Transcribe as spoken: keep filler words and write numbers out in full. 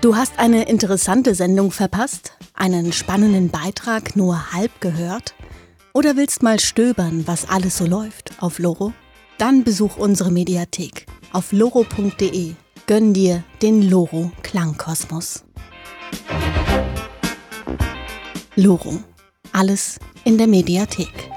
Du hast eine interessante Sendung verpasst? Einen spannenden Beitrag nur halb gehört? Oder willst mal stöbern, was alles so läuft auf Loro? Dann besuch unsere Mediathek auf loro punkt de. Gönn dir den Loro Klangkosmos. Loro. Alles in der Mediathek.